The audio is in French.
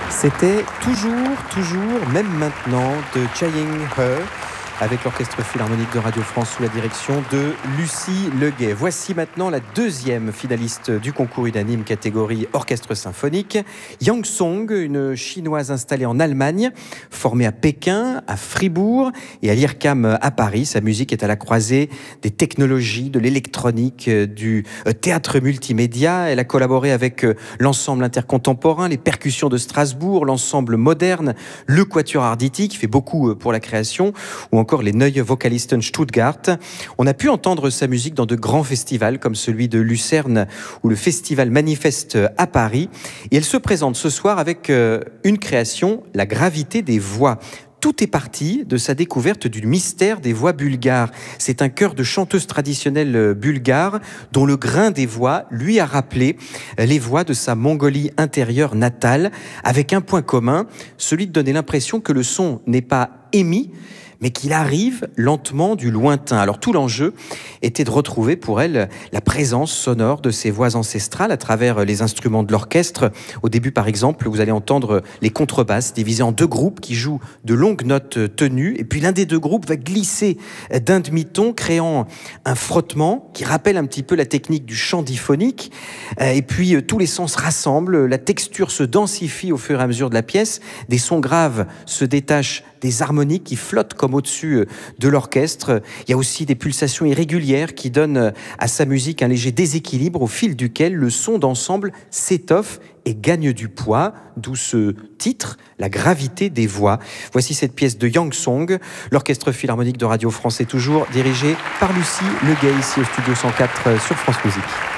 C'était toujours, même maintenant, de Trying Her, avec l'Orchestre Philharmonique de Radio France sous la direction de Lucie Leguet. Voici maintenant la deuxième finaliste du concours unanime catégorie orchestre symphonique, Yang Song, une chinoise installée en Allemagne, formée à Pékin, à Fribourg et à l'IRCAM à Paris. Sa musique est à la croisée des technologies, de l'électronique, du théâtre multimédia. Elle a collaboré avec l'ensemble intercontemporain, les percussions de Strasbourg, l'ensemble moderne, le Quatuor Arditi qui fait beaucoup pour la création, ou encore les Neue Vokalisten Stuttgart. On a pu entendre sa musique dans de grands festivals comme celui de Lucerne ou le Festival Manifeste à Paris. Et elle se présente ce soir avec une création, La gravité des voix. Tout est parti de sa découverte du mystère des voix bulgares. C'est un chœur de chanteuses traditionnelles bulgares dont le grain des voix lui a rappelé les voix de sa Mongolie intérieure natale, avec un point commun, celui de donner l'impression que le son n'est pas émis, mais qu'il arrive lentement du lointain. Alors tout l'enjeu était de retrouver pour elle la présence sonore de ses voix ancestrales à travers les instruments de l'orchestre. Au début, par exemple, vous allez entendre les contrebasses divisées en deux groupes qui jouent de longues notes tenues, et puis l'un des deux groupes va glisser d'un demi-ton, créant un frottement qui rappelle un petit peu la technique du chant diphonique. Et puis tous les sons se rassemblent, la texture se densifie au fur et à mesure de la pièce, des sons graves se détachent des harmoniques qui flottent comme au-dessus de l'orchestre. Il y a aussi des pulsations irrégulières qui donnent à sa musique un léger déséquilibre au fil duquel le son d'ensemble s'étoffe et gagne du poids, d'où ce titre, La gravité des voix. Voici cette pièce de Yang Song. L'Orchestre Philharmonique de Radio France est toujours dirigé par Lucie Leguet, ici au Studio 104 sur France Musique.